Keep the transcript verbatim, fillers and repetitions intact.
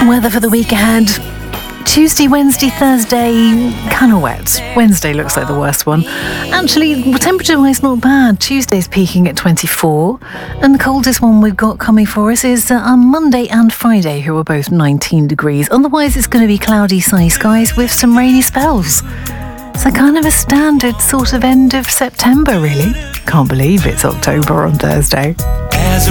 Weather for the week ahead. Tuesday, Wednesday, Thursday, kind of wet. Wednesday looks like the worst one. Actually, temperature-wise, not bad. Tuesday's peaking at twenty-four. And the coldest one we've got coming for us is uh, on Monday and Friday, who are both nineteen degrees. Otherwise, it's going to be cloudy, sunny skies with some rainy spells. So kind of a standard sort of end of September, really. Can't believe it's October on Thursday.